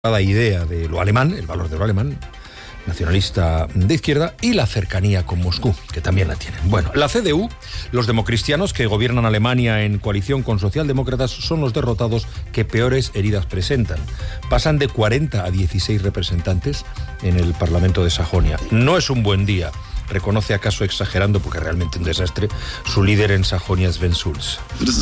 La idea de lo alemán, el valor de lo alemán, nacionalista de izquierda, y la cercanía con Moscú, que también la tienen. Bueno, la CDU, los democristianos que gobiernan Alemania en coalición con socialdemócratas, son los derrotados que peores heridas presentan. Pasan de 40 a 16 representantes en el Parlamento de Sajonia. No es un buen día, reconoce, acaso exagerando, porque realmente un desastre, su líder en Sajonia, Sven Schulz.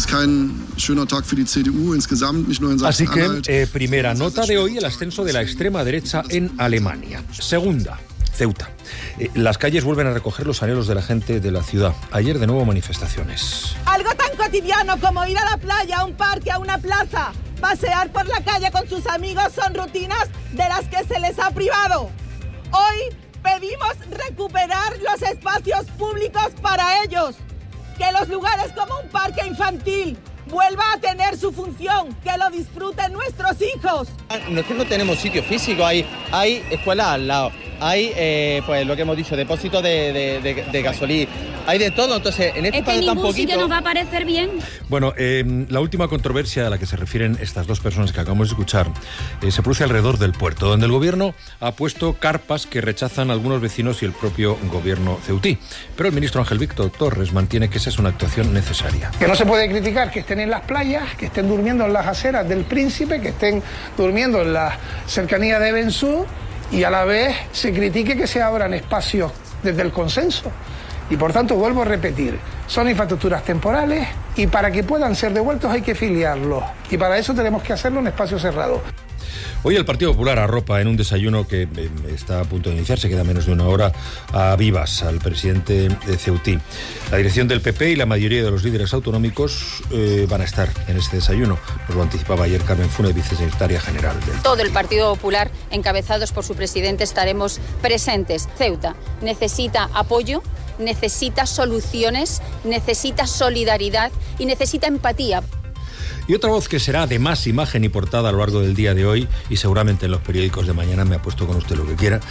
Así que, primera nota de hoy, el ascenso de la extrema derecha en Alemania. Segunda, Ceuta. Las calles vuelven a recoger los anhelos de la gente de la ciudad. Ayer de nuevo manifestaciones. Algo tan cotidiano como ir a la playa, a un parque, a una plaza, pasear por la calle con sus amigos son rutinas de las que se les ha privado. Hoy pedimos recuperar los espacios públicos para ellos, que los lugares como un parque infantil vuelva a tener su función, que lo disfruten nuestros hijos. No es que no tenemos sitio físico, hay escuelas al lado, hay pues lo que hemos dicho, depósitos de gasolina, hay de todo, entonces en este espacio tan poquito... sitio nos va a parecer bien. Bueno, la última controversia a la que se refieren estas dos personas que acabamos de escuchar se produce alrededor del puerto, donde el gobierno ha puesto carpas que rechazan algunos vecinos y el propio gobierno ceutí. Pero el ministro Ángel Víctor Torres mantiene que esa es una actuación necesaria. Que no se puede criticar que estén en las playas, que estén durmiendo en las aceras del Príncipe, que estén durmiendo en la cercanía de Bensú, y a la vez se critique que se abran espacios desde el consenso. Y por tanto, vuelvo a repetir, son infraestructuras temporales y para que puedan ser devueltos hay que filiarlos. Y para eso tenemos que hacerlo en espacio cerrado. Hoy el Partido Popular arropa en un desayuno que está a punto de iniciarse, queda menos de una hora, a Vivas, al presidente de ceutí. La dirección del PP y la mayoría de los líderes autonómicos van a estar en este desayuno. Nos lo anticipaba ayer Carmen Funes, vicesecretaria general del Todo el Partido Popular, encabezados por su presidente, estaremos presentes. Ceuta necesita apoyo, necesita soluciones, necesita solidaridad y necesita empatía. Y otra voz que será de más imagen y portada a lo largo del día de hoy, y seguramente en los periódicos de mañana, me apuesto con usted lo que quiera,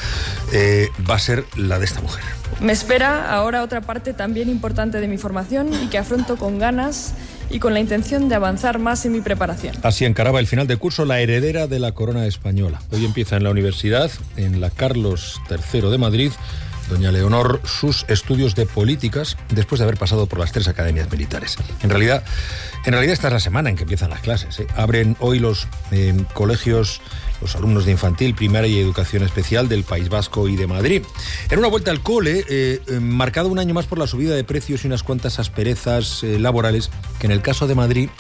va a ser la de esta mujer. Me espera ahora otra parte también importante de mi formación y que afronto con ganas y con la intención de avanzar más en mi preparación. Así encaraba el final de curso la heredera de la corona española. Hoy empieza en la universidad, en la Carlos III de Madrid, doña Leonor, sus estudios de políticas después de haber pasado por las 3 academias militares. En realidad esta es la semana en que empiezan las clases. Abren hoy los colegios, los alumnos de infantil, primaria y educación especial del País Vasco y de Madrid. En una vuelta al cole, marcado un año más por la subida de precios y unas cuantas asperezas laborales que en el caso de Madrid,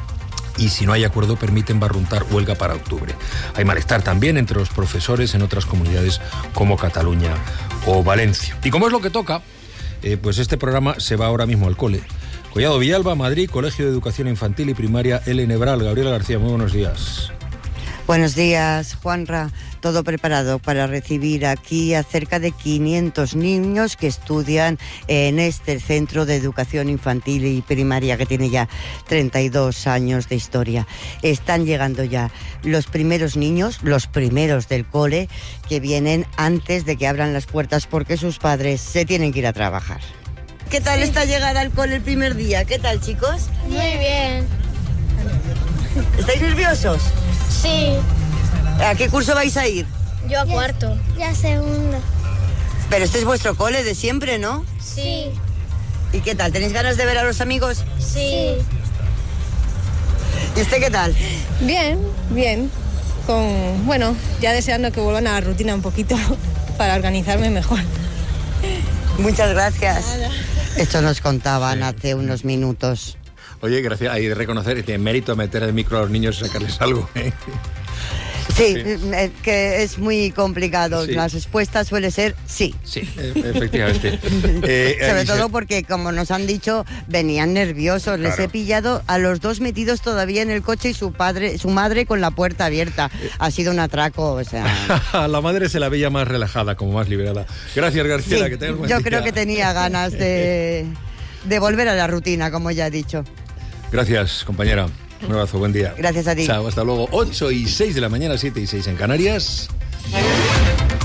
y si no hay acuerdo, permiten barruntar huelga para octubre. Hay malestar también entre los profesores en otras comunidades como Cataluña o Valencia. Y como es lo que toca, pues este programa se va ahora mismo al cole. Collado Villalba, Madrid, Colegio de Educación Infantil y Primaria L. Nebral. Gabriela García, muy buenos días. Buenos días, Juanra. Todo preparado para recibir aquí a cerca de 500 niños que estudian en este centro de educación infantil y primaria que tiene ya 32 años de historia. Están llegando ya los primeros niños, los primeros del cole, que vienen antes de que abran las puertas porque sus padres se tienen que ir a trabajar. ¿Qué tal esta llegada al cole el primer día? ¿Qué tal, chicos? Muy bien. ¿Estáis nerviosos? Sí. ¿A qué curso vais a ir? Yo a cuarto. Ya a segundo. Pero este es vuestro cole de siempre, ¿no? Sí. ¿Y qué tal? ¿Tenéis ganas de ver a los amigos? Sí. ¿Y usted qué tal? Bien. Ya deseando que vuelvan a la rutina un poquito para organizarme mejor. Muchas gracias. Nada. Esto nos contaban hace unos minutos. Oye, gracias. Hay de reconocer que tiene mérito meter el micro a los niños y sacarles algo, ¿eh? Sí, que es muy complicado. Sí. La respuesta suele ser sí. Sí, efectivamente. Sobre todo porque, como nos han dicho, venían nerviosos. Claro. Les he pillado a los dos metidos todavía en el coche y su madre con la puerta abierta. Ha sido un atraco, o sea... A la madre se la veía más relajada, como más liberada. Gracias, García. Sí, que tengas buen yo día. Creo que tenía ganas de volver a la rutina, como ya he dicho. Gracias, compañera. Un abrazo, buen día. Gracias a ti. Chao, hasta luego. 8:06 de la mañana, 7:06 en Canarias.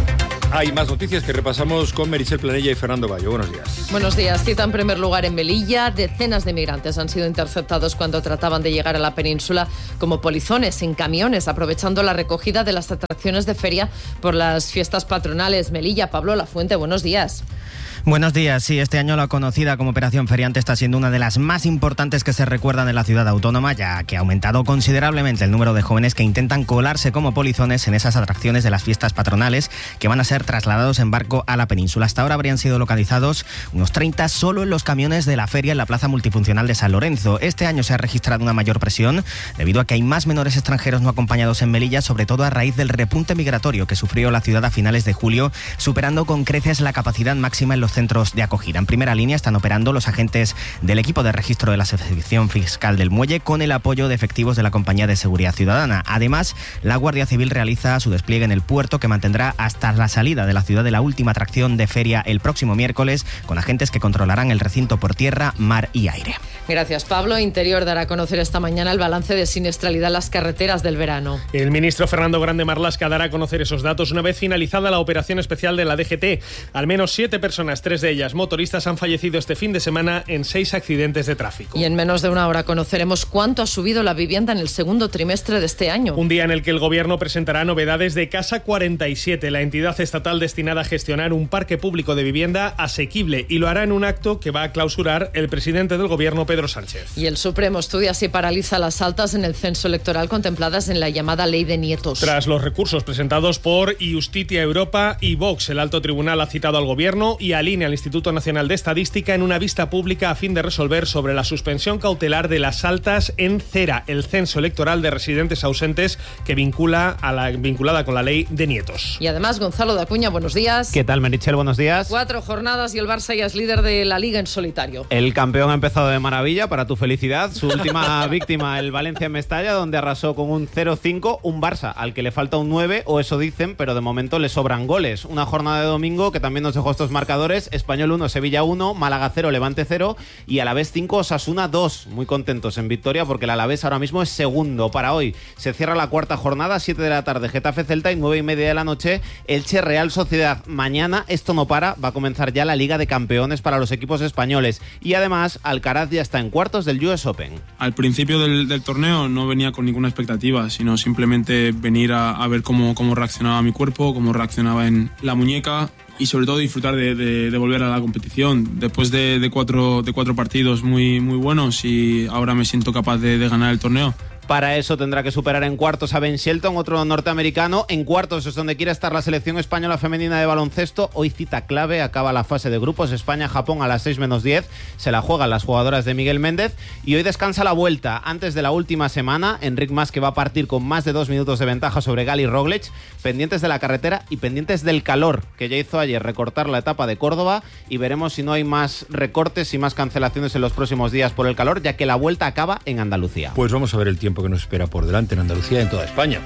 Hay más noticias que repasamos con Meritxell Planella y Fernando Bayo. Buenos días. Buenos días. Cita en primer lugar en Melilla. Decenas de migrantes han sido interceptados cuando trataban de llegar a la península como polizones en camiones, aprovechando la recogida de las atracciones de feria por las fiestas patronales. Melilla, Pablo Lafuente, buenos días. Buenos días. Sí, este año la conocida como Operación Feriante está siendo una de las más importantes que se recuerdan en la ciudad autónoma, ya que ha aumentado considerablemente el número de jóvenes que intentan colarse como polizones en esas atracciones de las fiestas patronales que van a ser trasladados en barco a la península. Hasta ahora habrían sido localizados unos 30 solo en los camiones de la feria en la Plaza Multifuncional de San Lorenzo. Este año se ha registrado una mayor presión debido a que hay más menores extranjeros no acompañados en Melilla, sobre todo a raíz del repunte migratorio que sufrió la ciudad a finales de julio, superando con creces la capacidad máxima en los centros de acogida. En primera línea están operando los agentes del equipo de registro de la sección fiscal del muelle con el apoyo de efectivos de la Compañía de Seguridad Ciudadana. Además, la Guardia Civil realiza su despliegue en el puerto, que mantendrá hasta la salida de la ciudad de la última atracción de feria el próximo miércoles, con agentes que controlarán el recinto por tierra, mar y aire. Gracias, Pablo. Interior dará a conocer esta mañana el balance de siniestralidad en las carreteras del verano. El ministro Fernando Grande Marlaska dará a conocer esos datos una vez finalizada la operación especial de la DGT. Al menos 7 personas, 3 de ellas motoristas, han fallecido este fin de semana en 6 accidentes de tráfico. Y en menos de una hora conoceremos cuánto ha subido la vivienda en el segundo trimestre de este año. Un día en el que el Gobierno presentará novedades de Casa 47, la entidad estatal destinada a gestionar un parque público de vivienda asequible, y lo hará en un acto que va a clausurar el presidente del Gobierno, Pedro Sánchez. Y el Supremo estudia si paraliza las altas en el censo electoral contempladas en la llamada Ley de Nietos. Tras los recursos presentados por Justitia Europa y Vox, el alto tribunal ha citado al Gobierno y al INE, al Instituto Nacional de Estadística, en una vista pública a fin de resolver sobre la suspensión cautelar de las altas en CERA, el censo electoral de residentes ausentes que vinculada con la Ley de Nietos. Y además, Gonzalo de Acuña, buenos días. ¿Qué tal, Meritxell? Buenos días. 4 jornadas y el Barça ya es líder de la Liga en solitario. El campeón ha empezado de maravilla, para tu felicidad. Su última víctima, el Valencia en Mestalla, donde arrasó con un 0-5, un Barça al que le falta un 9, o eso dicen, pero de momento le sobran goles. Una jornada de domingo que también nos dejó estos marcadores: Español 1, Sevilla 1, Málaga 0, Levante 0 y Alavés 5, Osasuna 2. Muy contentos en victoria porque el Alavés ahora mismo es segundo. Para hoy se cierra la cuarta jornada, 7 de la tarde Getafe Celta y 9:30 de la noche Elche Real Sociedad. Mañana esto no para, va a comenzar ya la Liga de Campeones para los equipos españoles, y además Alcaraz ya está en cuartos del US Open. Al principio del torneo no venía con ninguna expectativa, sino simplemente venir a ver cómo reaccionaba mi cuerpo, cómo reaccionaba en la muñeca, y sobre todo disfrutar de volver a la competición. Después de cuatro partidos muy buenos, y ahora me siento capaz de ganar el torneo. Para eso tendrá que superar en cuartos a Ben Shelton, otro norteamericano. En cuartos es donde quiere estar la selección española femenina de baloncesto. Hoy cita clave, acaba la fase de grupos. España-Japón a las 6:10. Se la juegan las jugadoras de Miguel Méndez. Y hoy descansa la vuelta. Antes de la última semana, Enric Mas, que va a partir con más de 2 minutos de ventaja sobre Gali Roglic. Pendientes de la carretera y pendientes del calor, que ya hizo ayer recortar la etapa de Córdoba. Y veremos si no hay más recortes y más cancelaciones en los próximos días por el calor, ya que la vuelta acaba en Andalucía. Pues vamos a ver el tiempo que nos espera por delante en Andalucía y en toda España.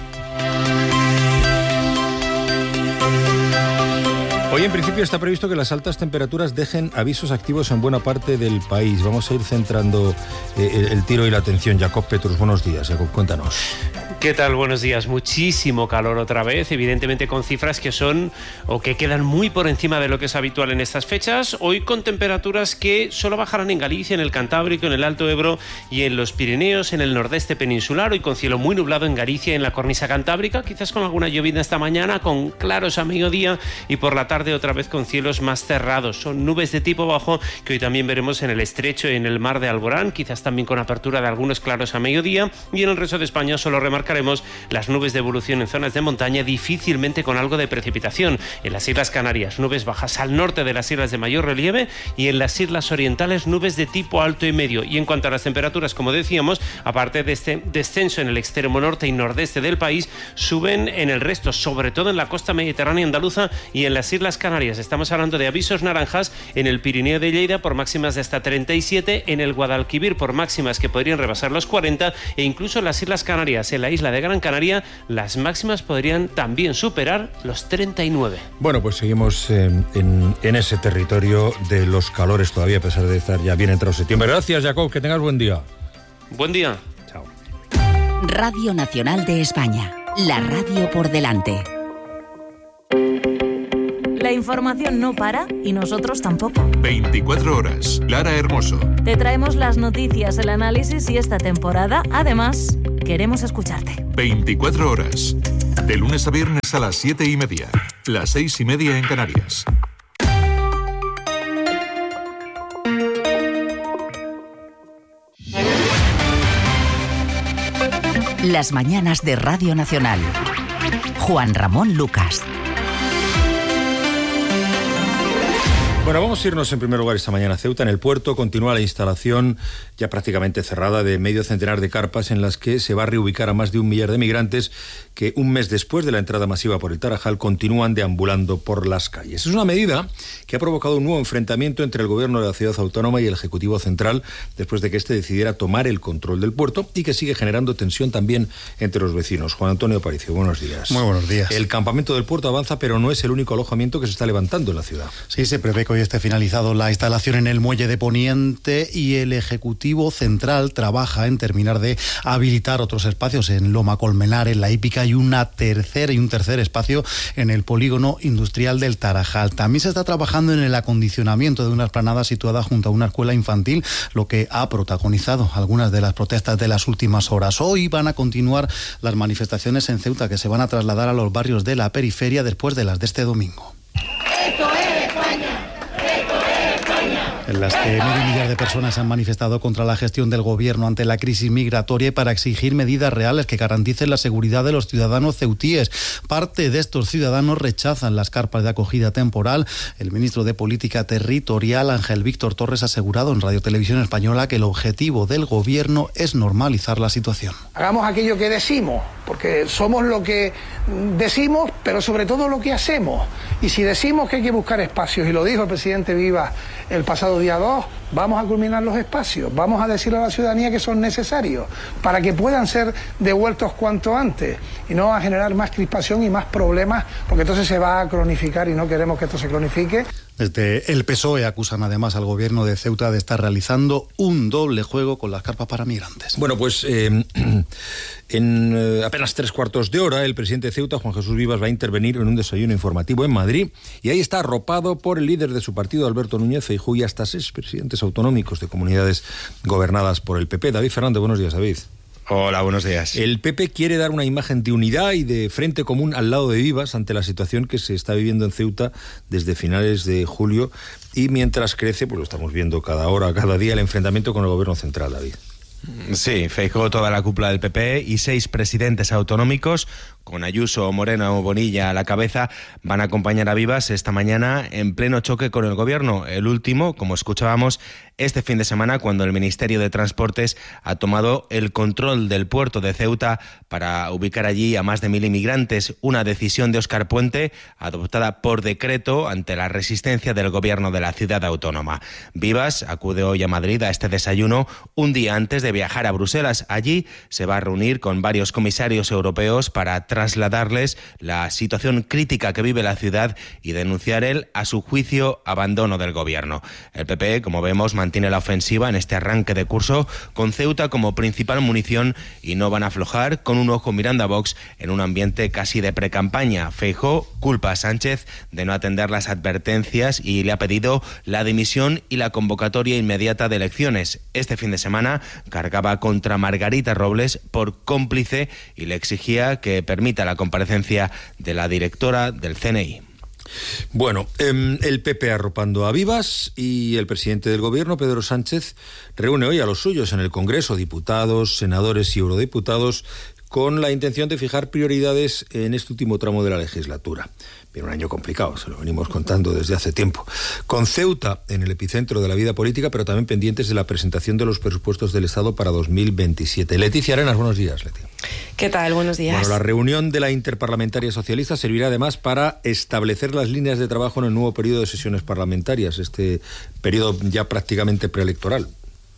Hoy en principio está previsto que las altas temperaturas dejen avisos activos en buena parte del país. Vamos a ir centrando el tiro y la atención. Jacob Petrus, buenos días. Jacob, cuéntanos. ¿Qué tal? Buenos días. Muchísimo calor otra vez, evidentemente con cifras que son o que quedan muy por encima de lo que es habitual en estas fechas. Hoy con temperaturas que solo bajarán en Galicia, en el Cantábrico, en el Alto Ebro y en los Pirineos, en el nordeste peninsular. Hoy con cielo muy nublado en Galicia y en la cornisa cantábrica, quizás con alguna llovizna esta mañana, con claros a mediodía, y por la tarde otra vez con cielos más cerrados. Son nubes de tipo bajo que hoy también veremos en el estrecho y en el mar de Alborán, quizás también con apertura de algunos claros a mediodía, y en el resto de España solo remarcaremos las nubes de evolución en zonas de montaña, difícilmente con algo de precipitación. En las Islas Canarias, nubes bajas al norte de las islas de mayor relieve, y en las islas orientales nubes de tipo alto y medio. Y en cuanto a las temperaturas, como decíamos, aparte de este descenso en el extremo norte y nordeste del país, suben en el resto, sobre todo en la costa mediterránea andaluza y en las Islas Canarias. Estamos hablando de avisos naranjas en el Pirineo de Lleida por máximas de hasta 37, en el Guadalquivir por máximas que podrían rebasar los 40, e incluso en las Islas Canarias, en la isla de Gran Canaria, las máximas podrían también superar los 39. Bueno, pues seguimos en ese territorio de los calores todavía, a pesar de estar ya bien entrado septiembre. Gracias, Jacob, que tengas buen día. Buen día. Chao. Radio Nacional de España, la radio por delante. La información no para y nosotros tampoco. 24 horas. Lara Hermoso. Te traemos las noticias, el análisis y esta temporada, además, queremos escucharte. 24 horas. De lunes a viernes a las 7:30. Las 6:30 en Canarias. Las mañanas de Radio Nacional. Juan Ramón Lucas. Bueno, vamos a irnos en primer lugar esta mañana a Ceuta. En el puerto continúa la instalación ya prácticamente cerrada de medio centenar de carpas en las que se va a reubicar a más de 1 millar de migrantes que un mes después de la entrada masiva por el Tarajal continúan deambulando por las calles. Es una medida que ha provocado un nuevo enfrentamiento entre el gobierno de la ciudad autónoma y el Ejecutivo Central después de que este decidiera tomar el control del puerto y que sigue generando tensión también entre los vecinos. Juan Antonio Aparicio, buenos días. Muy buenos días. El campamento del puerto avanza, pero no es el único alojamiento que se está levantando en la ciudad. Sí, se prevé que hoy esté finalizado la instalación en el muelle de Poniente y el Ejecutivo Central trabaja en terminar de habilitar otros espacios en Loma Colmenar, en La Hípica y un tercer espacio en el polígono industrial del Tarajal. También se está trabajando en el acondicionamiento de una explanada situada junto a una escuela infantil, lo que ha protagonizado algunas de las protestas de las últimas horas. Hoy van a continuar las manifestaciones en Ceuta que se van a trasladar a los barrios de la periferia después de las de este domingo. ¡Esto es España! En las que medio millar de personas se han manifestado contra la gestión del gobierno ante la crisis migratoria y para exigir medidas reales que garanticen la seguridad de los ciudadanos ceutíes. Parte de estos ciudadanos rechazan las carpas de acogida temporal. El ministro de Política Territorial, Ángel Víctor Torres, ha asegurado en Radio Televisión Española que el objetivo del gobierno es normalizar la situación. Hagamos aquello que decimos, porque somos lo que decimos, pero sobre todo lo que hacemos. Y si decimos que hay que buscar espacios, y lo dijo el presidente Vivas el pasado día 2, vamos a culminar los espacios, vamos a decirle a la ciudadanía que son necesarios para que puedan ser devueltos cuanto antes y no a generar más crispación y más problemas, porque entonces se va a cronificar y no queremos que esto se cronifique. Desde el PSOE acusan además al gobierno de Ceuta de estar realizando un doble juego con las carpas para migrantes. Bueno, pues en apenas 3/4 de hora el presidente de Ceuta, Juan Jesús Vivas, va a intervenir en un desayuno informativo en Madrid y ahí está arropado por el líder de su partido, Alberto Núñez Feijóo, y hasta 6 presidentes autonómicos de comunidades gobernadas por el PP. David Fernández, buenos días, David. Hola, buenos días. El PP quiere dar una imagen de unidad y de frente común al lado de Vivas ante la situación que se está viviendo en Ceuta desde finales de julio y mientras crece, pues lo estamos viendo cada hora, cada día, el enfrentamiento con el gobierno central, David. Sí, Feijóo, toda la cúpula del PP y 6 presidentes autonómicos, con Ayuso, Moreno o Bonilla a la cabeza, van a acompañar a Vivas esta mañana en pleno choque con el gobierno. El último, como escuchábamos, este fin de semana, cuando el Ministerio de Transportes ha tomado el control del puerto de Ceuta para ubicar allí a más de 1.000 inmigrantes. Una decisión de Óscar Puente, adoptada por decreto ante la resistencia del gobierno de la ciudad autónoma. Vivas acude hoy a Madrid a este desayuno un día antes de viajar a Bruselas. Allí se va a reunir con varios comisarios europeos para trasladarles la situación crítica que vive la ciudad y denunciar el, a su juicio, abandono del gobierno. El PP, como vemos, mantiene la ofensiva en este arranque de curso con Ceuta como principal munición y no van a aflojar, con un ojo mirando a Vox en un ambiente casi de precampaña. Feijóo culpa a Sánchez de no atender las advertencias y le ha pedido la dimisión y la convocatoria inmediata de elecciones. Este fin de semana cargaba contra Margarita Robles por cómplice y le exigía que permita la comparecencia de la directora del CNI. Bueno, el PP arropando a Vivas y el presidente del gobierno, Pedro Sánchez, reúne hoy a los suyos en el Congreso, diputados, senadores y eurodiputados, con la intención de fijar prioridades en este último tramo de la legislatura. Viene un año complicado, se lo venimos contando desde hace tiempo. Con Ceuta en el epicentro de la vida política, pero también pendientes de la presentación de los presupuestos del Estado para 2027. Leticia Arenas, buenos días, Leti. ¿Qué tal? Buenos días. Bueno, la reunión de la Interparlamentaria Socialista servirá además para establecer las líneas de trabajo en el nuevo periodo de sesiones parlamentarias, este periodo ya prácticamente preelectoral.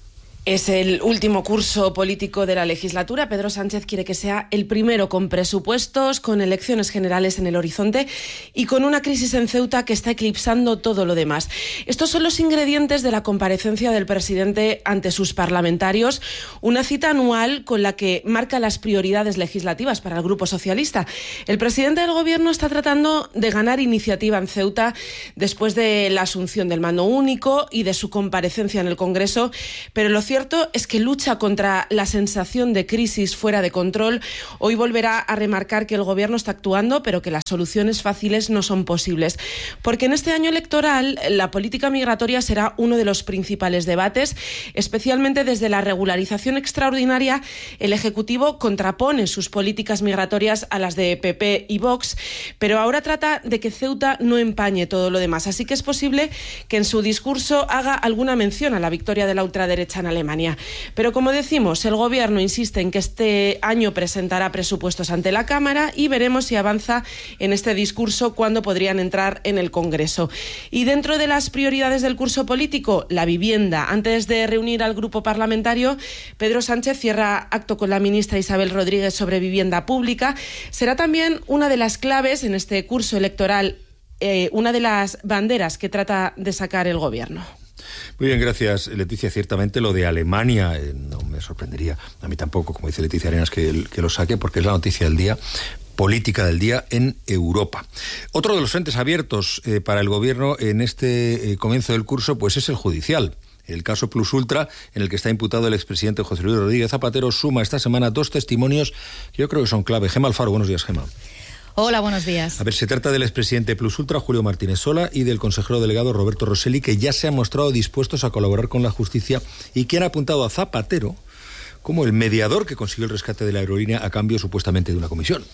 Es el último curso político de la legislatura. Pedro Sánchez quiere que sea el primero con presupuestos, con elecciones generales en el horizonte y con una crisis en Ceuta que está eclipsando todo lo demás. Estos son los ingredientes de la comparecencia del presidente ante sus parlamentarios, una cita anual con la que marca las prioridades legislativas para el Grupo Socialista. El presidente del Gobierno está tratando de ganar iniciativa en Ceuta después de la asunción del mando único y de su comparecencia en el Congreso, pero lo cierto es que lucha contra la sensación de crisis fuera de control. Hoy volverá a remarcar que el Gobierno está actuando, pero que las soluciones fáciles no son posibles. Porque en este año electoral la política migratoria será uno de los principales debates, especialmente desde la regularización extraordinaria. El Ejecutivo contrapone sus políticas migratorias a las de PP y Vox, pero ahora trata de que Ceuta no empañe todo lo demás. Así que es posible que en su discurso haga alguna mención a la victoria de la ultraderecha en Alemania. Pero como decimos, el Gobierno insiste en que este año presentará presupuestos ante la Cámara y veremos si avanza en este discurso cuándo podrían entrar en el Congreso. Y dentro de las prioridades del curso político, la vivienda. Antes de reunir al grupo parlamentario, Pedro Sánchez cierra acto con la ministra Isabel Rodríguez sobre vivienda pública. Será también una de las claves en este curso electoral, una de las banderas que trata de sacar el Gobierno. Muy bien, gracias, Leticia. Ciertamente lo de Alemania no me sorprendería, a mí tampoco, como dice Leticia Arenas, que lo saque, porque es la noticia del día, política del día en Europa. Otro de los frentes abiertos para el Gobierno en este comienzo del curso pues es el judicial. El caso Plus Ultra, en el que está imputado el expresidente José Luis Rodríguez Zapatero, suma esta semana 2 testimonios que yo creo que son clave. Gema Alfaro, buenos días, Gema. Hola, buenos días. A ver, se trata del expresidente Plus Ultra, Julio Martínez Sola, y del consejero delegado Roberto Rosselli, que ya se han mostrado dispuestos a colaborar con la justicia y que han apuntado a Zapatero como el mediador que consiguió el rescate de la aerolínea a cambio supuestamente de una comisión.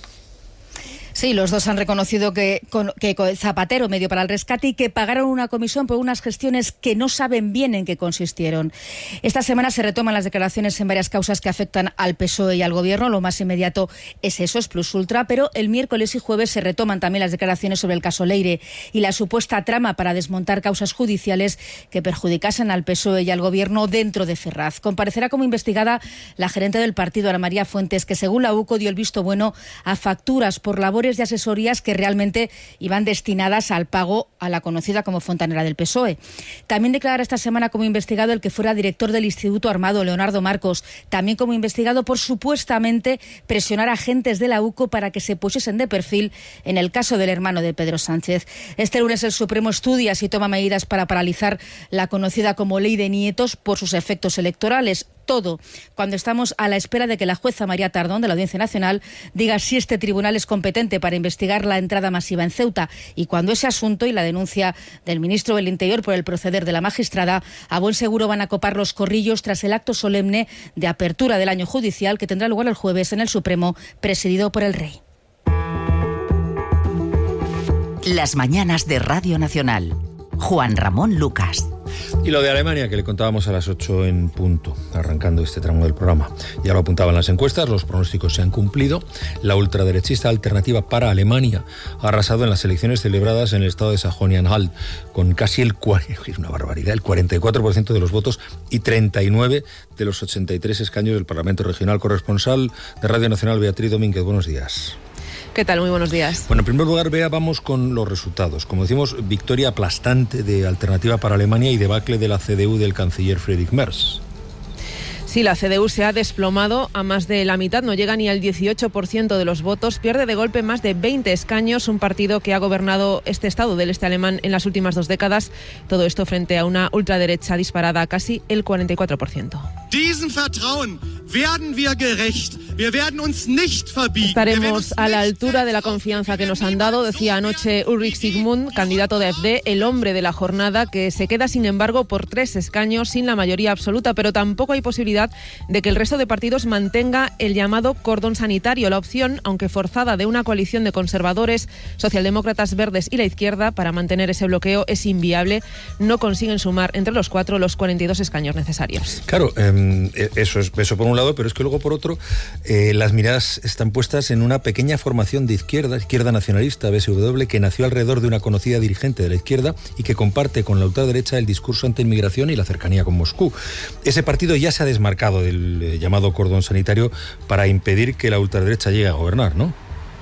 Sí, los dos han reconocido que Zapatero medio para el rescate y que pagaron una comisión por unas gestiones que no saben bien en qué consistieron. Esta semana se retoman las declaraciones en varias causas que afectan al PSOE y al Gobierno. Lo más inmediato es eso, es Plus Ultra, pero el miércoles y jueves se retoman también las declaraciones sobre el caso Leire y la supuesta trama para desmontar causas judiciales que perjudicasen al PSOE y al Gobierno dentro de Ferraz. Comparecerá como investigada la gerente del partido, Ana María Fuentes, que según la UCO dio el visto bueno a facturas por labores de asesorías que realmente iban destinadas al pago a la conocida como fontanera del PSOE. También declarará esta semana como investigado el que fuera director del Instituto Armado, Leonardo Marcos, también como investigado por supuestamente presionar a agentes de la UCO para que se pusiesen de perfil en el caso del hermano de Pedro Sánchez. Este lunes el Supremo estudia si toma medidas para paralizar la conocida como Ley de Nietos por sus efectos electorales. Todo cuando estamos a la espera de que la jueza María Tardón de la Audiencia Nacional diga si este tribunal es competente para investigar la entrada masiva en Ceuta, y cuando ese asunto y la denuncia del ministro del Interior por el proceder de la magistrada a buen seguro van a copar los corrillos tras el acto solemne de apertura del año judicial que tendrá lugar el jueves en el Supremo, presidido por el Rey. Las mañanas de Radio Nacional. Juan Ramón Lucas. Y lo de Alemania, que le contábamos a las 8 en punto, arrancando este tramo del programa. Ya lo apuntaban las encuestas, los pronósticos se han cumplido. La ultraderechista Alternativa para Alemania ha arrasado en las elecciones celebradas en el estado de Sajonia-Anhalt, con casi el 44% de los votos y 39 de los 83 escaños del Parlamento Regional. Corresponsal de Radio Nacional, Beatriz Domínguez, buenos días. ¿Qué tal? Muy buenos días. Bueno, en primer lugar, Bea, vamos con los resultados. Como decimos, victoria aplastante de Alternativa para Alemania y debacle de la CDU del canciller Friedrich Merz. Sí, la CDU se ha desplomado a más de la mitad, no llega ni al 18% de los votos, pierde de golpe más de 20 escaños, un partido que ha gobernado este estado del este alemán en las últimas 2 décadas, todo esto frente a una ultraderecha disparada a casi el 44%. Diesem Vertrauen werden wir gerecht. Wir werden uns nicht verbiegen. Estaremos a la altura de la confianza que nos han dado, decía anoche Ulrich Sigmund, candidato de AfD, el hombre de la jornada, que se queda sin embargo por 3 escaños sin la mayoría absoluta, pero tampoco hay posibilidad de que el resto de partidos mantenga el llamado cordón sanitario, la opción, aunque forzada, de una coalición de conservadores, socialdemócratas, verdes y la izquierda para mantener ese bloqueo es inviable. No consiguen sumar entre los 4 los 42 escaños necesarios. Claro, eso por un lado, pero es que luego por otro Las miradas están puestas en una pequeña formación de izquierda nacionalista, BSW, que nació alrededor de una conocida dirigente de la izquierda y que comparte con la ultraderecha el discurso anti-inmigración y la cercanía con Moscú. Ese partido ya se ha desmarcado del llamado cordón sanitario para impedir que la ultraderecha llegue a gobernar, ¿no?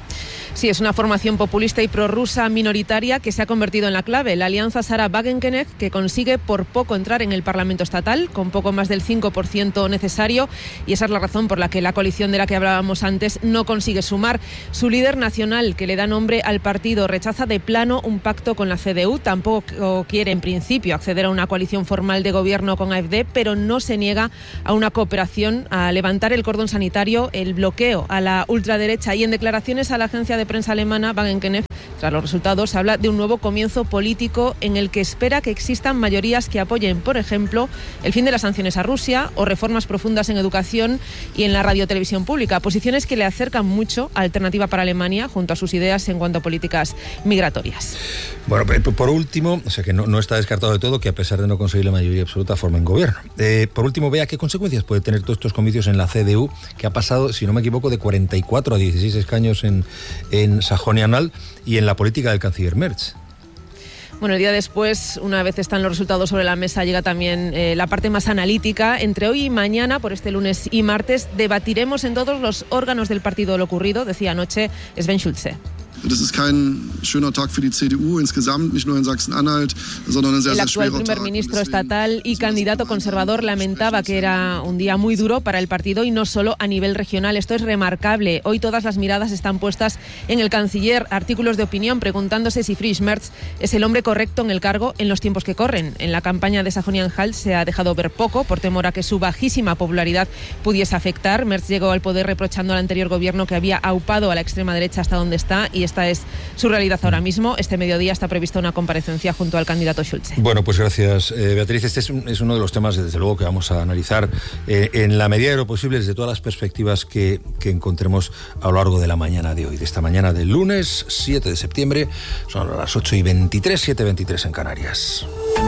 Sí, es una formación populista y prorrusa minoritaria que se ha convertido en la clave. La alianza Sara Wagenknecht, que consigue por poco entrar en el Parlamento estatal, con poco más del 5% necesario, y esa es la razón por la que la coalición de la que hablábamos antes no consigue sumar. Su líder nacional, que le da nombre al partido, rechaza de plano un pacto con la CDU. Tampoco quiere, en principio, acceder a una coalición formal de gobierno con AfD, pero no se niega a una cooperación, a levantar el cordón sanitario, el bloqueo a la ultraderecha. Y en declaraciones a la agencia de prensa alemana, Wagenknecht, tras los resultados, habla de un nuevo comienzo político en el que espera que existan mayorías que apoyen, por ejemplo, el fin de las sanciones a Rusia o reformas profundas en educación y en la radiotelevisión pública, posiciones que le acercan mucho a Alternativa para Alemania junto a sus ideas en cuanto a políticas migratorias. Bueno, por último, o sea que no está descartado de todo que a pesar de no conseguir la mayoría absoluta formen gobierno. Por último, vea qué consecuencias puede tener todos estos comicios en la CDU, que ha pasado, si no me equivoco, de 44 a 16 escaños en Sajonia-Anhalt y en la política del canciller Merz. Bueno, el día después, una vez están los resultados sobre la mesa, llega también la parte más analítica. Entre hoy y mañana, por este lunes y martes, debatiremos en todos los órganos del partido lo ocurrido, decía anoche Sven Schulze. Das ist kein schöner Tag für die CDU insgesamt, nicht nur in Sachsen-Anhalt, sondern ein sehr, El sehr actual schwerer primer Tag. ministro estatal y candidato conservador lamentaba que era un día muy duro para el partido y no solo a nivel regional. Esto es remarcable. Hoy todas las miradas están puestas en el canciller. Artículos de opinión preguntándose si Friedrich Merz es el hombre correcto en el cargo en los tiempos que corren. En la campaña de Sajonia-Anhalt se ha dejado ver poco por temor a que su bajísima popularidad pudiese afectar. Merz llegó al poder reprochando al anterior gobierno que había aupado a la extrema derecha hasta donde está, y esta es su realidad ahora mismo. Este mediodía está prevista una comparecencia junto al candidato Schulze. Bueno, pues gracias, Beatriz. Este es uno de los temas, desde luego, que vamos a analizar en la medida de lo posible desde todas las perspectivas que encontremos a lo largo de la mañana de hoy, de esta mañana del lunes 7 de septiembre. Son las 8:23, 7:23 en Canarias.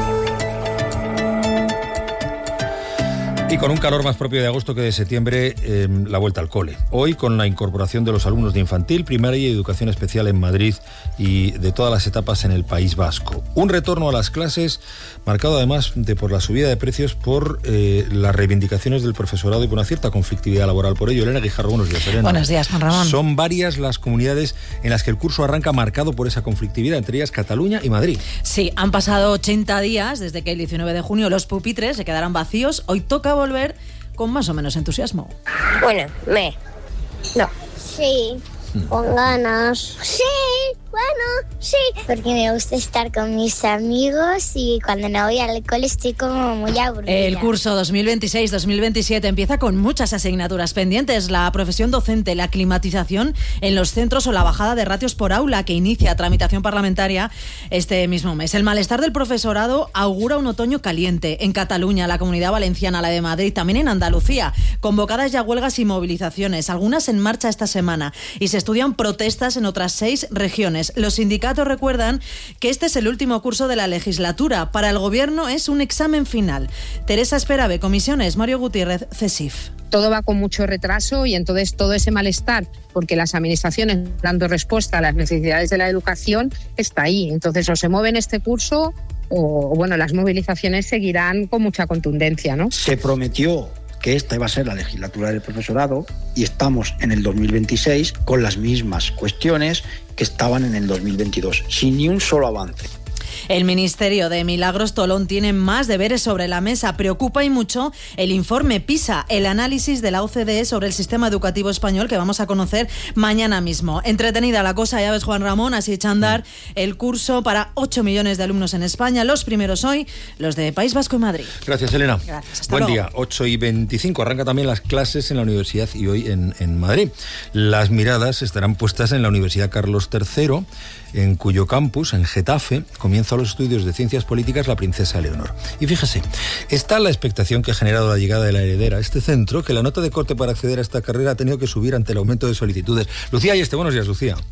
Y con un calor más propio de agosto que de septiembre, la vuelta al cole. Hoy, con la incorporación de los alumnos de infantil, primaria y educación especial en Madrid y de todas las etapas en el País Vasco. Un retorno a las clases marcado además por la subida de precios, por las reivindicaciones del profesorado y por una cierta conflictividad laboral. Por ello, Elena Guijarro, buenos días, Elena. Buenos días, Juan Ramón. Son varias las comunidades en las que el curso arranca marcado por esa conflictividad, entre ellas Cataluña y Madrid. Sí, han pasado 80 días desde que el 19 de junio los pupitres se quedaran vacíos. Hoy toca volver con más o menos entusiasmo. Bueno, no. Sí, con ganas. Sí, bueno, sí. Porque me gusta estar con mis amigos y cuando no voy al cole estoy como muy aburrida. El curso 2026-2027 empieza con muchas asignaturas pendientes. La profesión docente, la climatización en los centros o la bajada de ratios por aula, que inicia tramitación parlamentaria este mismo mes. El malestar del profesorado augura un otoño caliente. En Cataluña, la Comunidad Valenciana, la de Madrid, también en Andalucía. Convocadas ya huelgas y movilizaciones, algunas en marcha esta semana. Y se estudian protestas en otras 6 regiones. Los sindicatos recuerdan que este es el último curso de la legislatura. Para el gobierno es un examen final. Teresa Esperabe, Comisiones, Mario Gutiérrez, CESIF. Todo va con mucho retraso y entonces todo ese malestar, porque las administraciones dando respuesta a las necesidades de la educación, está ahí. Entonces o se mueve en este curso o bueno, las movilizaciones seguirán con mucha contundencia, ¿no? Se prometió que esta iba a ser la legislatura del profesorado y estamos en el 2026 con las mismas cuestiones que estaban en el 2022, sin ni un solo avance. El Ministerio de Milagros Tolón tiene más deberes sobre la mesa. Preocupa y mucho el informe PISA, el análisis de la OCDE sobre el sistema educativo español, que vamos a conocer mañana mismo. Entretenida la cosa, ya ves, Juan Ramón, así echa a andar el curso para 8 millones de alumnos en España. Los primeros hoy, los de País Vasco y Madrid. Gracias, Elena. Gracias, hasta Buen luego. día, 8:25. Arranca también las clases en la universidad y hoy en Madrid. Las miradas estarán puestas en la Universidad Carlos III, en cuyo campus, en Getafe, comienza los estudios de Ciencias Políticas la princesa Leonor. Y fíjese, está la expectación que ha generado la llegada de la heredera a este centro, que la nota de corte para acceder a esta carrera ha tenido que subir ante el aumento de solicitudes. Lucía Ayeste, buenos días, Lucía.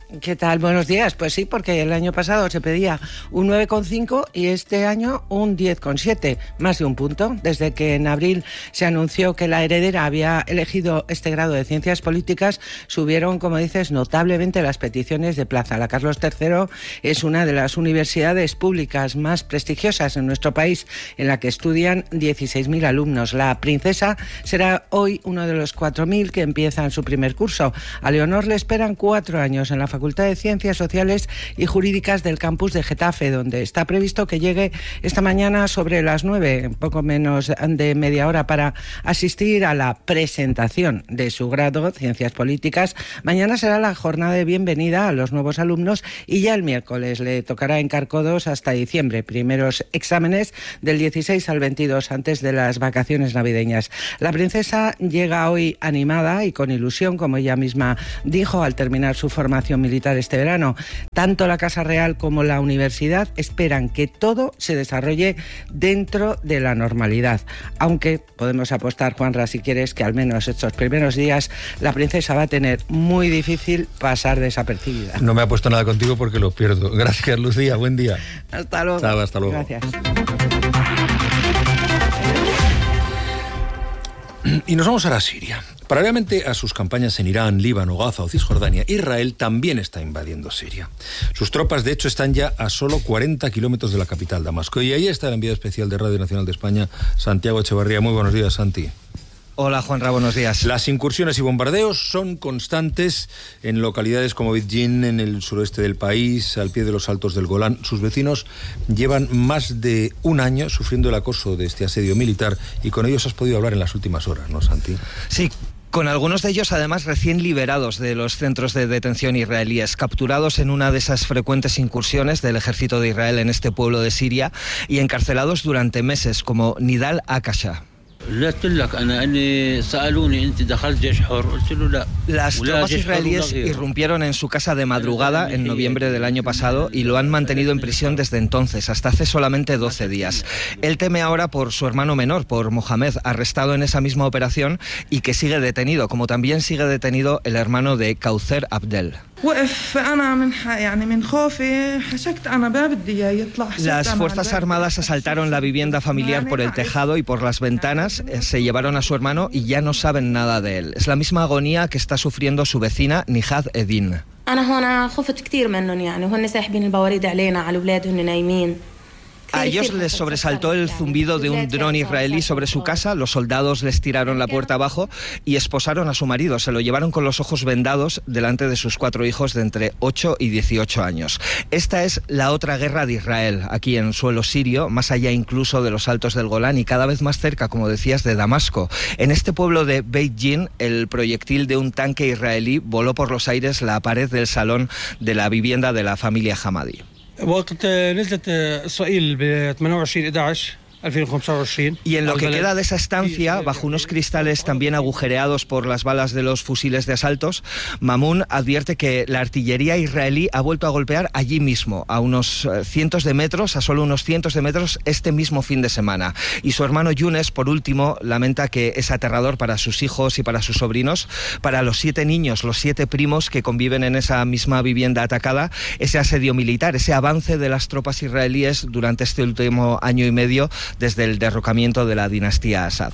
¿Qué tal? Buenos días. Pues sí, porque el año pasado se pedía un 9,5 y este año un 10,7, más de un punto. Desde que en abril se anunció que la heredera había elegido este grado de Ciencias Políticas, subieron, como dices, notablemente las peticiones de plaza. La Carlos III es una de las universidades públicas más prestigiosas en nuestro país, en la que estudian 16.000 alumnos. La princesa será hoy uno de los 4.000 que empiezan su primer curso. A Leonor le esperan 4 años en la Facultad de Ciencias Sociales y Jurídicas del campus de Getafe, donde está previsto que llegue esta mañana sobre las 9, poco menos de media hora, para asistir a la presentación de su grado, Ciencias Políticas. Mañana será la jornada de bienvenida a los nuevos alumnos y ya el miércoles le tocará en Carcodos hasta diciembre. Primeros exámenes del 16 al 22, antes de las vacaciones navideñas. La princesa llega hoy animada y con ilusión, como ella misma dijo al terminar su formación militar este verano. Tanto la Casa Real como la universidad esperan que todo se desarrolle dentro de la normalidad. Aunque podemos apostar, Juanra, si quieres, que al menos estos primeros días la princesa va a tener muy difícil pasar desapercibida. No me he puesto nada contigo porque lo pierdo. Gracias, Lucía. Buen día. Hasta luego. Chao, hasta luego. Gracias. Y nos vamos ahora a Siria. Paralelamente a sus campañas en Irán, Líbano, Gaza o Cisjordania, Israel también está invadiendo Siria. Sus tropas, de hecho, están ya a solo 40 kilómetros de la capital, Damasco. Y ahí está el enviado especial de Radio Nacional de España, Santiago Echevarría. Muy buenos días, Santi. Hola, Juanra, buenos días. Las incursiones y bombardeos son constantes en localidades como Bitjin, en el suroeste del país, al pie de los Altos del Golán. Sus vecinos llevan más de un año sufriendo el acoso de este asedio militar y con ellos has podido hablar en las últimas horas, ¿no, Santi? Sí. Con algunos de ellos, además, recién liberados de los centros de detención israelíes, capturados en una de esas frecuentes incursiones del ejército de Israel en este pueblo de Siria y encarcelados durante meses, como Nidal Akasha. Las tropas israelíes irrumpieron en su casa de madrugada en noviembre del año pasado y lo han mantenido en prisión desde entonces, hasta hace solamente 12 días. Él teme ahora por su hermano menor, por Mohamed, arrestado en esa misma operación y que sigue detenido, como también sigue detenido el hermano de Kauser Abdel. Las Fuerzas Armadas asaltaron la vivienda familiar por el tejado y por las ventanas, se llevaron a su hermano y ya no saben nada de él. Es la misma agonía que está sufriendo su vecina Nihad Edin. A ellos les sobresaltó el zumbido de un dron israelí sobre su casa, los soldados les tiraron la puerta abajo y esposaron a su marido. Se lo llevaron con los ojos vendados delante de sus 4 hijos de entre 8 y 18 años. Esta es la otra guerra de Israel, aquí en suelo sirio, más allá incluso de los Altos del Golán y cada vez más cerca, como decías, de Damasco. En este pueblo de Beit Jin, el proyectil de un tanque israelí voló por los aires la pared del salón de la vivienda de la familia Hamadi. وقت نزلت إسرائيل ب 28/11 Y en lo que queda de esa estancia, bajo unos cristales también agujereados por las balas de los fusiles de asaltos, Mamun advierte que la artillería israelí ha vuelto a golpear allí mismo, a unos cientos de metros, a solo unos cientos de metros, este mismo fin de semana. Y su hermano Younes, por último, lamenta que es aterrador para sus hijos y para sus sobrinos, para los 7 niños, los 7 primos que conviven en esa misma vivienda atacada, ese asedio militar, ese avance de las tropas israelíes durante este último año y medio, desde el derrocamiento de la dinastía Assad.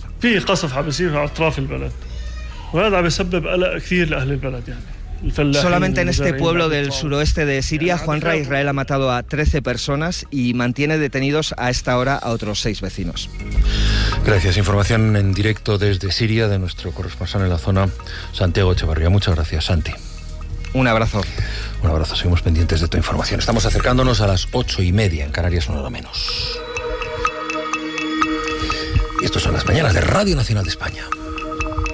Solamente en este pueblo del suroeste de Siria, Juanra, Israel ha matado a 13 personas y mantiene detenidos a esta hora a otros 6 vecinos. Gracias. Información en directo desde Siria de nuestro corresponsal en la zona, Santiago Echevarría. Muchas gracias, Santi. Un abrazo. Un abrazo. Seguimos pendientes de tu información. Estamos acercándonos a las 8:30 en Canarias, una hora menos. Y estos son las mañanas de Radio Nacional de España.